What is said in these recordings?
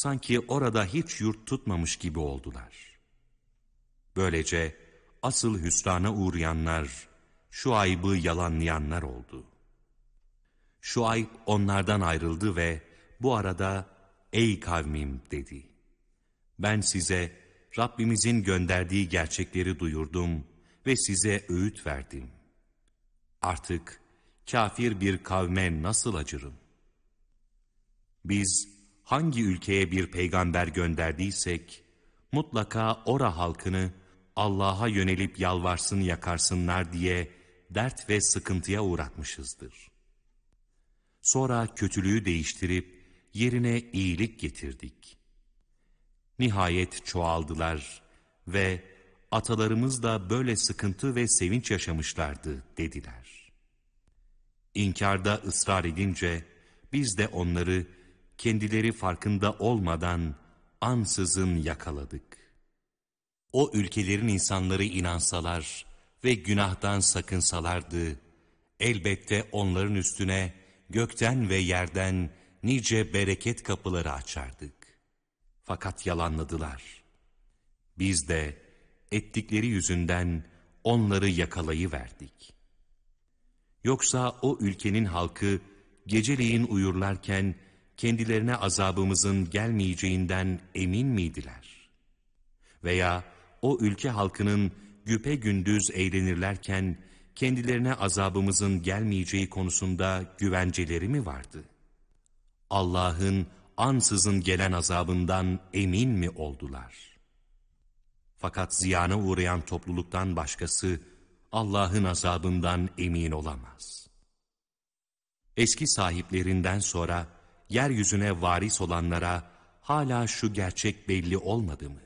sanki orada hiç yurt tutmamış gibi oldular. Böylece asıl hüsrana uğrayanlar, Şuayb'ı yalanlayanlar oldu. Şuayb onlardan ayrıldı ve bu arada "Ey kavmim" dedi. "Ben size Rabbimizin gönderdiği gerçekleri duyurdum ve size öğüt verdim. Artık kafir bir kavme nasıl acırım? Biz hangi ülkeye bir peygamber gönderdiysek, mutlaka ora halkını Allah'a yönelip yalvarsın yakarsınlar diye dert ve sıkıntıya uğratmışızdır. Sonra kötülüğü değiştirip yerine iyilik getirdik. Nihayet çoğaldılar ve atalarımız da böyle sıkıntı ve sevinç yaşamışlardı" dediler. İnkarda ısrar edince biz de onları kendileri farkında olmadan ansızın yakaladık. O ülkelerin insanları inansalar ve günahtan sakınsalardı, elbette onların üstüne gökten ve yerden nice bereket kapıları açardık. Fakat yalanladılar. Biz de ettikleri yüzünden onları yakalayıverdik. Yoksa o ülkenin halkı geceleyin uyurlarken kendilerine azabımızın gelmeyeceğinden emin miydiler? Veya o ülke halkının güpegündüz eğlenirlerken kendilerine azabımızın gelmeyeceği konusunda güvenceleri mi vardı? Allah'ın ansızın gelen azabından emin mi oldular? Fakat ziyana uğrayan topluluktan başkası Allah'ın azabından emin olamaz. Eski sahiplerinden sonra yeryüzüne varis olanlara hala şu gerçek belli olmadı mı?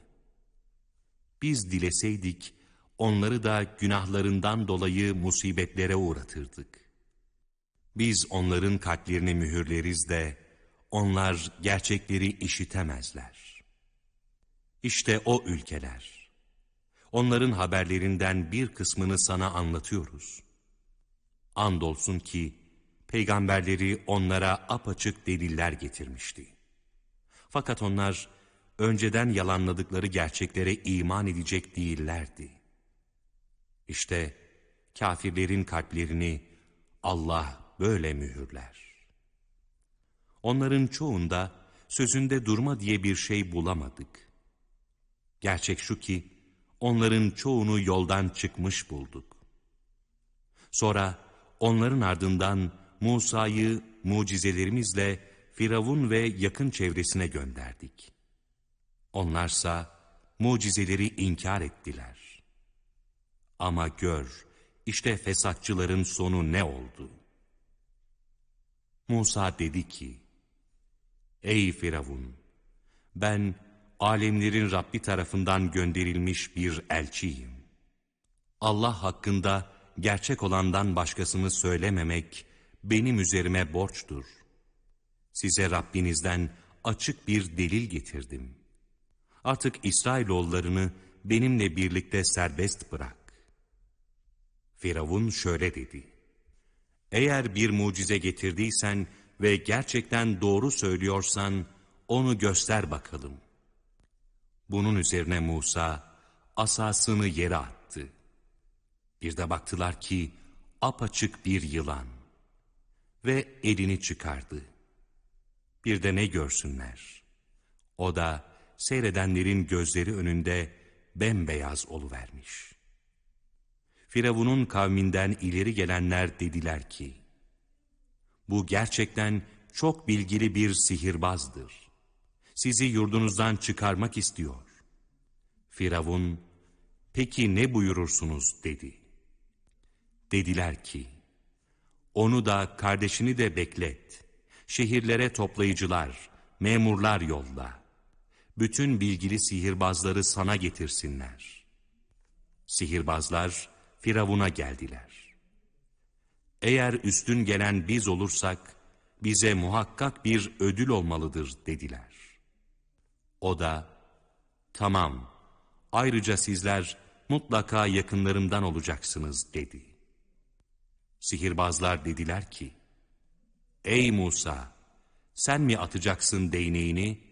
Biz dileseydik onları da günahlarından dolayı musibetlere uğratırdık. Biz onların kalplerini mühürleriz de onlar gerçekleri işitemezler. İşte o ülkeler. Onların haberlerinden bir kısmını sana anlatıyoruz. Andolsun ki peygamberleri onlara apaçık deliller getirmişti. Fakat onlar önceden yalanladıkları gerçeklere iman edecek değillerdi. İşte kafirlerin kalplerini Allah böyle mühürler. Onların çoğunda sözünde durma diye bir şey bulamadık. Gerçek şu ki onların çoğunu yoldan çıkmış bulduk. Sonra onların ardından Musa'yı mucizelerimizle Firavun ve yakın çevresine gönderdik. Onlarsa mucizeleri inkar ettiler. Ama gör, işte fesatçıların sonu ne oldu? Musa dedi ki, "Ey Firavun, ben alemlerin Rabbi tarafından gönderilmiş bir elçiyim. Allah hakkında gerçek olandan başkasını söylememek benim üzerime borçtur. Size Rabbinizden açık bir delil getirdim. Artık İsrailoğullarını benimle birlikte serbest bırak." Firavun şöyle dedi: "Eğer bir mucize getirdiysen ve gerçekten doğru söylüyorsan onu göster bakalım." Bunun üzerine Musa asasını yere attı. Bir de baktılar ki apaçık bir yılan ve elini çıkardı. Bir de ne görsünler? O da seyredenlerin gözleri önünde bembeyaz oluvermiş. Firavun'un kavminden ileri gelenler dediler ki, "Bu gerçekten çok bilgili bir sihirbazdır. Sizi yurdunuzdan çıkarmak istiyor." Firavun, "Peki ne buyurursunuz?" dedi. Dediler ki, "Onu da kardeşini de beklet. Şehirlere toplayıcılar, memurlar yolla. Bütün bilgili sihirbazları sana getirsinler." Sihirbazlar Firavun'a geldiler. "Eğer üstün gelen biz olursak, bize muhakkak bir ödül olmalıdır," dediler. O da, "Tamam, ayrıca sizler mutlaka yakınlarımdan olacaksınız," dedi. Sihirbazlar dediler ki, "Ey Musa, sen mi atacaksın değneğini